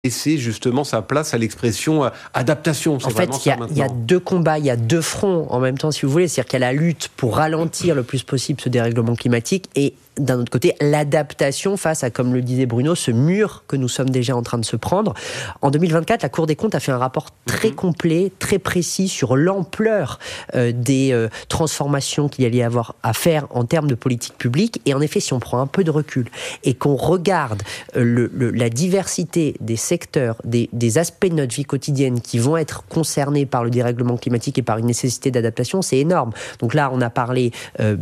laisser justement sa place à l'expression adaptation. En fait, il y a deux combats, il y a deux fronts en même temps, si vous voulez. C'est-à-dire qu'il y a la lutte pour ralentir le plus possible ce dérèglement climatique et d'un autre côté, l'adaptation face à, comme le disait Bruno, ce mur que nous sommes déjà en train de se prendre. En 2024, la Cour des comptes a fait un rapport très complet, très précis sur l'ampleur des transformations qu'il y allait avoir à faire en termes de politique publique. Et en effet, si on prend un peu de recul et qu'on regarde la diversité des secteurs, des aspects de notre vie quotidienne qui vont être concernés par le dérèglement climatique et par une nécessité d'adaptation, c'est énorme. Donc là, on a parlé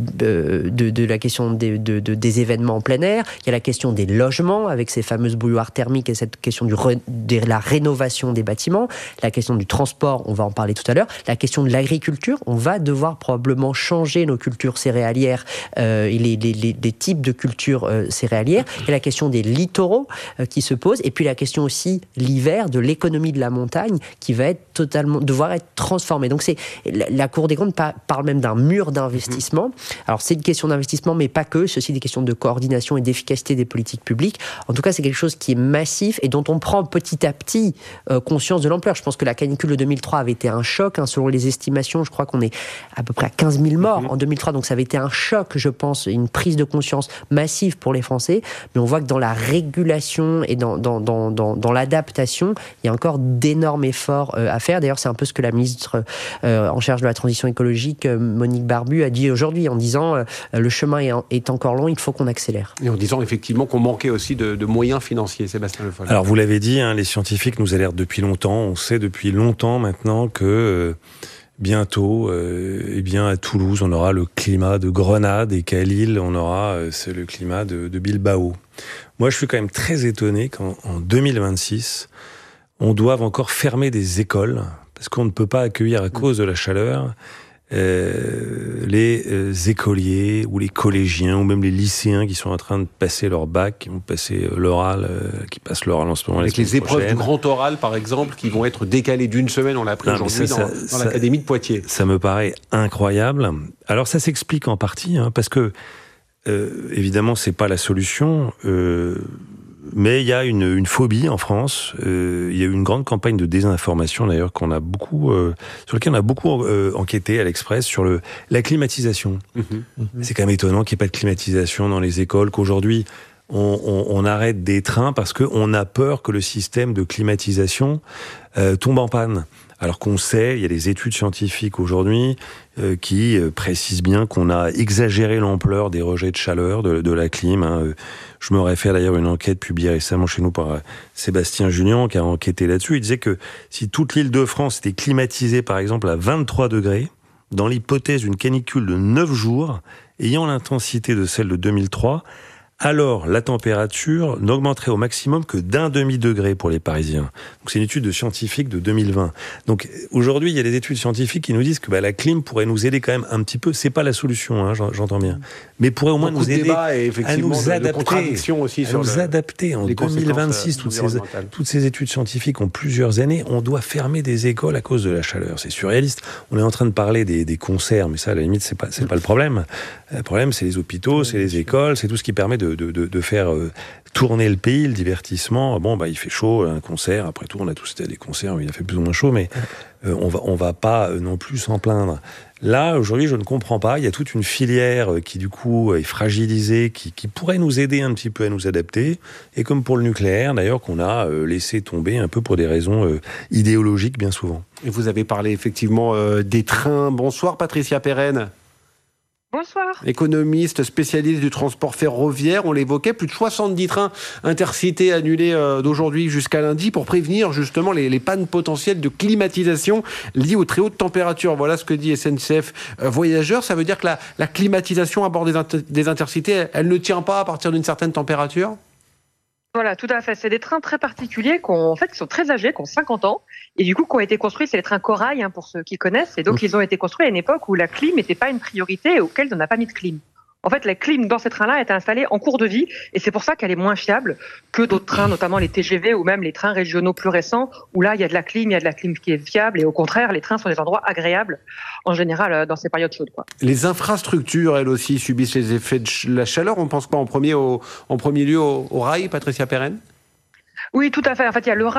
de la question des événements en plein air, il y a la question des logements avec ces fameuses bouilloires thermiques et cette question de la rénovation des bâtiments, la question du transport, on va en parler tout à l'heure, la question de l'agriculture, on va devoir probablement changer nos cultures céréalières et les types de cultures céréalières, il y a la question des littoraux qui se pose, et puis la question aussi l'hiver de l'économie de la montagne qui va devoir être transformée. Donc la Cour des comptes parle même d'un mur d'investissement. Alors c'est une question d'investissement, mais pas que, c'est aussi des questions de coordination et d'efficacité des politiques publiques. En tout cas, c'est quelque chose qui est massif et dont on prend petit à petit conscience de l'ampleur. Je pense que la canicule de 2003 avait été un choc. Selon les estimations, je crois qu'on est à peu près à 15 000 morts en 2003. Donc ça avait été un choc, je pense, une prise de conscience massive pour les Français. Mais on voit que dans la régulation et dans l'adaptation, il y a encore d'énormes efforts à faire. D'ailleurs, c'est un peu ce que la ministre en charge de la transition écologique, Monique Barbu, a dit aujourd'hui en disant le chemin est encore long, il faut qu'on accélère. Et en disant effectivement qu'on manquait aussi de moyens financiers, Sébastien Le Foll. Alors vous l'avez dit, les scientifiques nous alertent depuis longtemps. On sait depuis longtemps maintenant que bientôt, à Toulouse, on aura le climat de Grenade et qu'à Lille, on aura c'est le climat de Bilbao. Moi, je suis quand même très étonné qu'en 2026, on doive encore fermer des écoles parce qu'on ne peut pas accueillir à cause de la chaleur les écoliers ou les collégiens ou même les lycéens qui sont en train de passer leur bac, qui vont passer l'oral, qui passent l'oral en ce moment. Avec les épreuves du grand oral, par exemple, qui vont être décalées d'une semaine, on l'a appris aujourd'hui dans l'Académie de Poitiers. Ça me paraît incroyable. Alors ça s'explique en partie, parce que évidemment c'est pas la solution. Mais il y a une phobie en France. Il y a eu une grande campagne de désinformation d'ailleurs qu'on a beaucoup, sur laquelle on a beaucoup enquêté à l'Express sur la climatisation. C'est quand même étonnant qu'il n'y ait pas de climatisation dans les écoles, qu'aujourd'hui on arrête des trains parce qu'on a peur que le système de climatisation tombe en panne. Alors qu'on sait, il y a des études scientifiques aujourd'hui qui précisent bien qu'on a exagéré l'ampleur des rejets de chaleur de la clim. Je me réfère d'ailleurs à une enquête publiée récemment chez nous par Sébastien Junian qui a enquêté là-dessus. Il disait que si toute l'île de France était climatisée par exemple à 23 degrés, dans l'hypothèse d'une canicule de 9 jours, ayant l'intensité de celle de 2003, alors la température n'augmenterait au maximum que d'1 demi-degré pour les Parisiens. Donc c'est une étude de scientifique de 2020. Donc aujourd'hui, il y a des études scientifiques qui nous disent que la clim pourrait nous aider quand même un petit peu. C'est pas la solution, j'entends bien, mais pourrait au moins nous aider à nous adapter. En 2026, toutes ces études scientifiques ont plusieurs années. On doit fermer des écoles à cause de la chaleur. C'est surréaliste. On est en train de parler des concerts, mais ça, à la limite, c'est pas le problème. Le problème, c'est les hôpitaux, c'est les écoles, c'est tout ce qui permet de faire tourner le pays, le divertissement. Il fait chaud, un concert, après tout, on a tous été à des concerts où il a fait plus ou moins chaud, mais on va pas non plus s'en plaindre. Là, aujourd'hui, je ne comprends pas. Il y a toute une filière qui, du coup, est fragilisée, qui pourrait nous aider un petit peu à nous adapter. Et comme pour le nucléaire, d'ailleurs, qu'on a laissé tomber un peu pour des raisons idéologiques, bien souvent. Et vous avez parlé effectivement des trains. Bonsoir, Patricia Perren. Bonsoir. Économiste, spécialiste du transport ferroviaire, on l'évoquait, plus de 70 trains intercités annulés d'aujourd'hui jusqu'à lundi pour prévenir justement les pannes potentielles de climatisation liées aux très hautes températures. Voilà ce que dit SNCF Voyageurs. Ça veut dire que la climatisation à bord des intercités, elle ne tient pas à partir d'une certaine température ? Voilà, tout à fait. C'est des trains très particuliers qui sont très âgés, qui ont 50 ans, et du coup qui ont été construits, c'est les trains Corail, pour ceux qui connaissent, et donc ils ont été construits à une époque où la clim n'était pas une priorité et auquel on n'a pas mis de clim. En fait, la clim dans ces trains-là est installée en cours de vie et c'est pour ça qu'elle est moins fiable que d'autres trains, notamment les TGV ou même les trains régionaux plus récents où là, il y a de la clim qui est fiable et au contraire, les trains sont des endroits agréables en général dans ces périodes chaudes, quoi. Les infrastructures, elles aussi, subissent les effets de la chaleur. On pense pas en premier lieu au rail, Patricia Perren ? Oui, tout à fait. En fait, il y a le Rhin